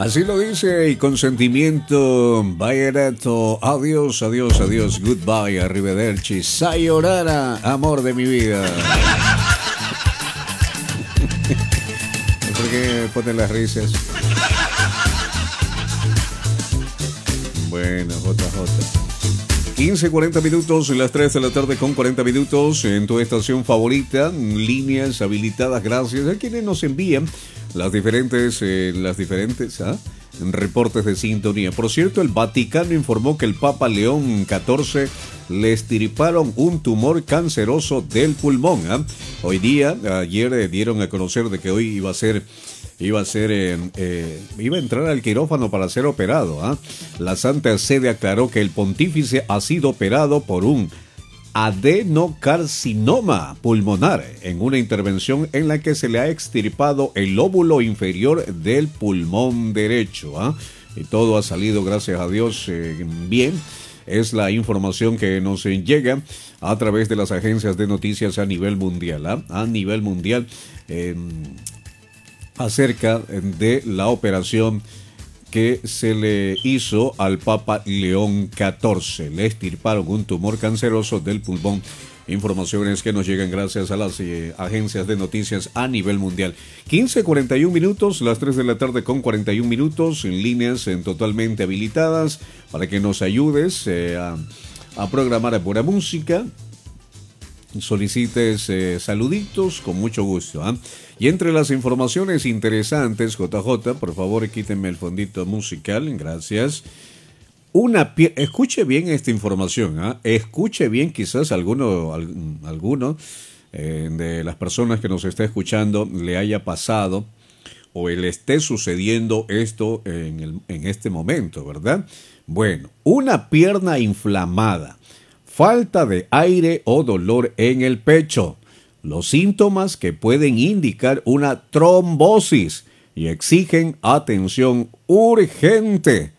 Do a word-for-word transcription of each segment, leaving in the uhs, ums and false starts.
Así lo dice y con sentimiento, Vallenato, adiós, adiós, adiós, goodbye, arrivederci, sayonara, amor de mi vida. ¿Por qué ponen las risas? Bueno, J J. quince, cuarenta minutos, las tres de la tarde con cuarenta minutos en tu estación favorita, líneas habilitadas gracias a quienes nos envían las diferentes, eh, las diferentes ¿ah? reportes de sintonía. Por cierto, el Vaticano informó que el Papa León catorce le extirparon un tumor canceroso del pulmón. ¿ah? Hoy día, ayer eh, dieron a conocer de que hoy iba a ser Iba a ser, eh, eh, iba a entrar al quirófano para ser operado. ¿eh? La Santa Sede aclaró que el pontífice ha sido operado por un adenocarcinoma pulmonar en una intervención en la que se le ha extirpado el lóbulo inferior del pulmón derecho. ¿eh? Y todo ha salido, gracias a Dios, eh, bien. Es la información que nos llega a través de las agencias de noticias a nivel mundial. ¿eh? A nivel mundial. Eh, acerca de la operación que se le hizo al Papa León catorce. Le extirparon un tumor canceroso del pulmón. Informaciones que nos llegan gracias a las eh, agencias de noticias a nivel mundial. quince, cuarenta y un minutos, las tres de la tarde con cuarenta y un minutos, en líneas en totalmente habilitadas para que nos ayudes eh, a, a programar buena música. Solicites eh, saluditos con mucho gusto. ¿eh? Y entre las informaciones interesantes, J J, por favor quítenme el fondito musical, gracias. Una pie- Escuche bien esta información, ¿eh? escuche bien, quizás alguno, al- alguno eh, de las personas que nos está escuchando le haya pasado o le esté sucediendo esto en, el, en este momento, ¿verdad? Bueno, una pierna inflamada, falta de aire o dolor en el pecho. Los síntomas que pueden indicar una trombosis y exigen atención urgente.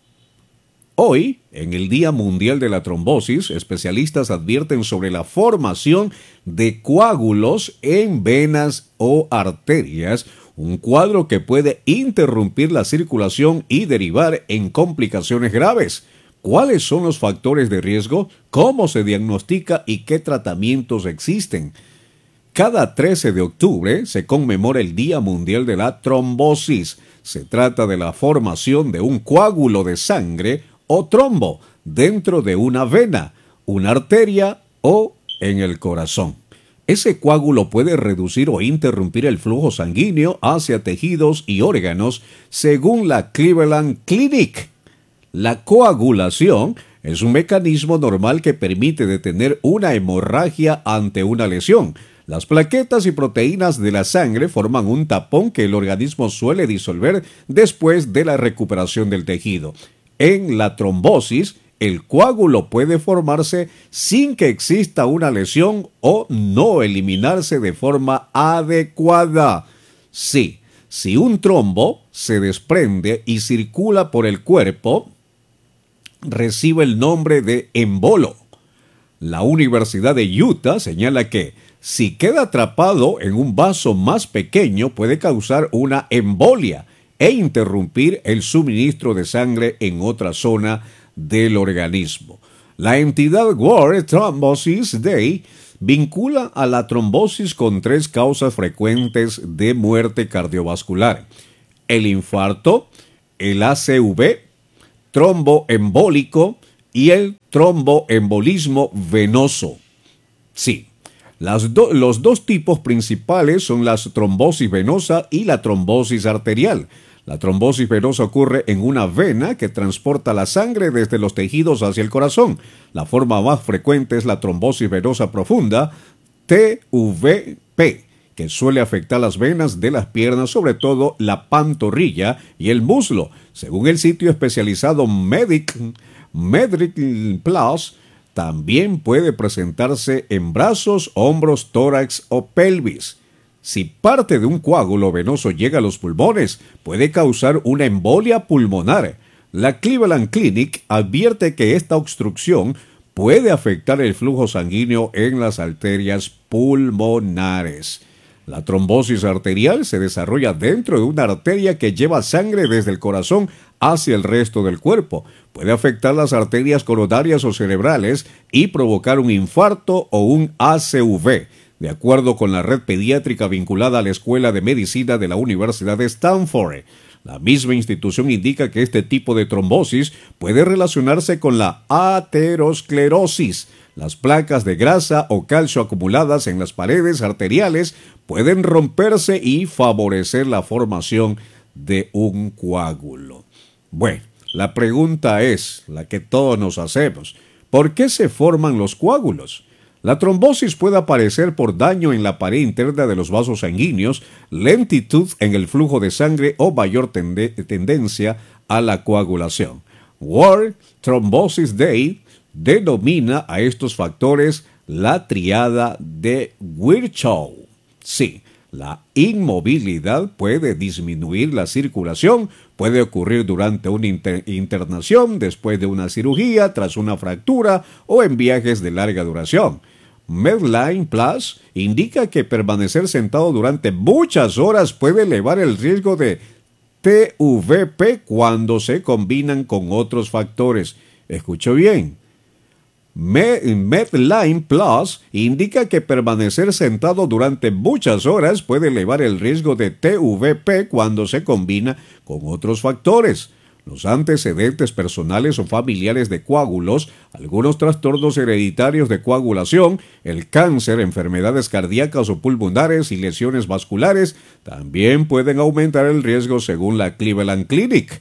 Hoy, en el Día Mundial de la Trombosis, especialistas advierten sobre la formación de coágulos en venas o arterias, un cuadro que puede interrumpir la circulación y derivar en complicaciones graves. ¿Cuáles son los factores de riesgo? ¿Cómo se diagnostica y qué tratamientos existen? Cada trece de octubre se conmemora el Día Mundial de la Trombosis. Se trata de la formación de un coágulo de sangre o trombo dentro de una vena, una arteria o en el corazón. Ese coágulo puede reducir o interrumpir el flujo sanguíneo hacia tejidos y órganos, según la Cleveland Clinic. La coagulación es un mecanismo normal que permite detener una hemorragia ante una lesión. Las plaquetas y proteínas de la sangre forman un tapón que el organismo suele disolver después de la recuperación del tejido. En la trombosis, el coágulo puede formarse sin que exista una lesión o no eliminarse de forma adecuada. Sí, si un trombo se desprende y circula por el cuerpo, recibe el nombre de embolo. La Universidad de Utah señala que si queda atrapado en un vaso más pequeño puede causar una embolia e interrumpir el suministro de sangre en otra zona del organismo. La entidad World Thrombosis Day vincula a la trombosis con tres causas frecuentes de muerte cardiovascular: el infarto, el A C V, tromboembólico y el tromboembolismo venoso. Sí, las do- los dos tipos principales son la trombosis venosa y la trombosis arterial. La trombosis venosa ocurre en una vena que transporta la sangre desde los tejidos hacia el corazón. La forma más frecuente es la trombosis venosa profunda, T V P, que suele afectar las venas de las piernas, sobre todo la pantorrilla y el muslo. Según el sitio especializado Medic, Medic Plus, también puede presentarse en brazos, hombros, tórax o pelvis. Si parte de un coágulo venoso llega a los pulmones, puede causar una embolia pulmonar. La Cleveland Clinic advierte que esta obstrucción puede afectar el flujo sanguíneo en las arterias pulmonares. La trombosis arterial se desarrolla dentro de una arteria que lleva sangre desde el corazón hacia el resto del cuerpo. Puede afectar las arterias coronarias o cerebrales y provocar un infarto o un A C V. De acuerdo con la red pediátrica vinculada a la Escuela de Medicina de la Universidad de Stanford. La misma institución indica que este tipo de trombosis puede relacionarse con la aterosclerosis. Las placas de grasa o calcio acumuladas en las paredes arteriales pueden romperse y favorecer la formación de un coágulo. Bueno, la pregunta es la que todos nos hacemos. ¿Por qué se forman los coágulos? La trombosis puede aparecer por daño en la pared interna de los vasos sanguíneos, lentitud en el flujo de sangre o mayor tende- tendencia a la coagulación. World Thrombosis Day denomina a estos factores la triada de Virchow. Sí, la inmovilidad puede disminuir la circulación, puede ocurrir durante una inter- internación, después de una cirugía, tras una fractura o en viajes de larga duración. Medline Plus indica que permanecer sentado durante muchas horas puede elevar el riesgo de T V P cuando se combinan con otros factores. ¿Escuchó bien? Medline Plus indica que permanecer sentado durante muchas horas puede elevar el riesgo de T V P cuando se combina con otros factores. Los antecedentes personales o familiares de coágulos, algunos trastornos hereditarios de coagulación, el cáncer, enfermedades cardíacas o pulmonares y lesiones vasculares también pueden aumentar el riesgo según la Cleveland Clinic.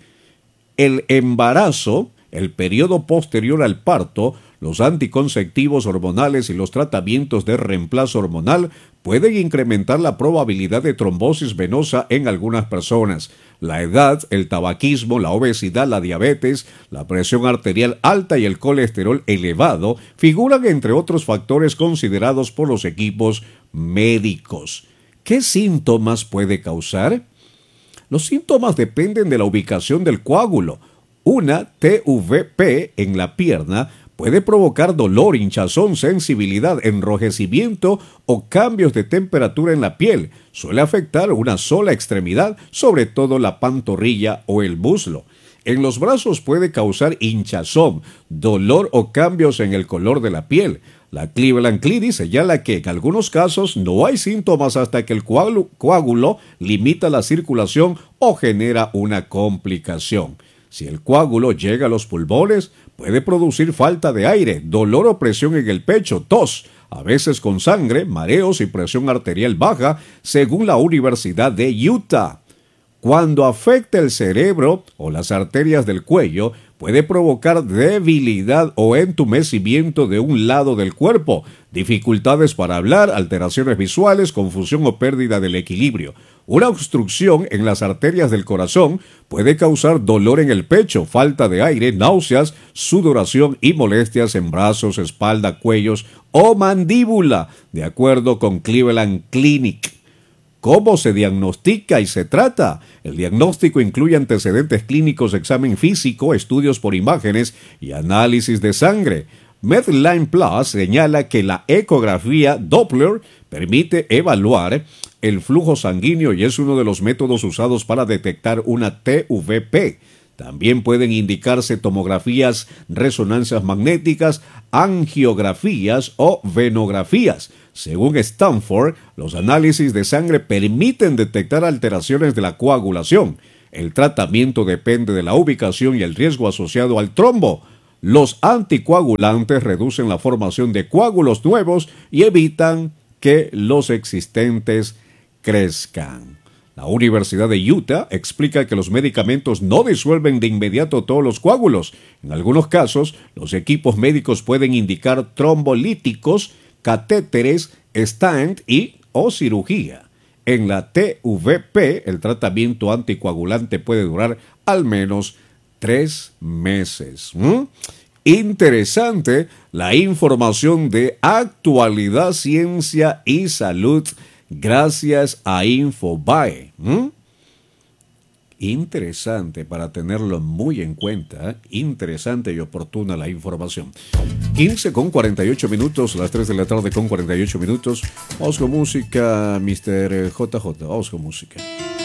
El embarazo, el periodo posterior al parto, los anticonceptivos hormonales y los tratamientos de reemplazo hormonal pueden incrementar la probabilidad de trombosis venosa en algunas personas. La edad, el tabaquismo, la obesidad, la diabetes, la presión arterial alta y el colesterol elevado figuran entre otros factores considerados por los equipos médicos. ¿Qué síntomas puede causar? Los síntomas dependen de la ubicación del coágulo. Una T V P en la pierna puede provocar dolor, hinchazón, sensibilidad, enrojecimiento o cambios de temperatura en la piel. Suele afectar una sola extremidad, sobre todo la pantorrilla o el muslo. En los brazos puede causar hinchazón, dolor o cambios en el color de la piel. La Cleveland Clinic señala que en algunos casos no hay síntomas hasta que el coágulo, coágulo limita la circulación o genera una complicación. Si el coágulo llega a los pulmones, puede producir falta de aire, dolor o presión en el pecho, tos, a veces con sangre, mareos y presión arterial baja, según la Universidad de Utah. Cuando afecta el cerebro o las arterias del cuello, puede provocar debilidad o entumecimiento de un lado del cuerpo, dificultades para hablar, alteraciones visuales, confusión o pérdida del equilibrio. Una obstrucción en las arterias del corazón puede causar dolor en el pecho, falta de aire, náuseas, sudoración y molestias en brazos, espalda, cuellos o mandíbula, de acuerdo con Cleveland Clinic. ¿Cómo se diagnostica y se trata? El diagnóstico incluye antecedentes clínicos, examen físico, estudios por imágenes y análisis de sangre. Medline Plus señala que la ecografía Doppler permite evaluar el flujo sanguíneo y es uno de los métodos usados para detectar una T V P. También pueden indicarse tomografías, resonancias magnéticas, angiografías o venografías. Según Stanford, los análisis de sangre permiten detectar alteraciones de la coagulación. El tratamiento depende de la ubicación y el riesgo asociado al trombo. Los anticoagulantes reducen la formación de coágulos nuevos y evitan que los existentes crezcan. La Universidad de Utah explica que los medicamentos no disuelven de inmediato todos los coágulos. En algunos casos, los equipos médicos pueden indicar trombolíticos, catéteres, stent y o cirugía. En la T V P, el tratamiento anticoagulante puede durar al menos tres meses. ¿Mm? Interesante la información de actualidad, ciencia y salud gracias a Infobae. ¿Mm? interesante para tenerlo muy en cuenta. Interesante y oportuna la información. quince con cuarenta y ocho minutos, las tres de la tarde con cuarenta y ocho minutos. Vamos con música, mister J J. Vamos con música.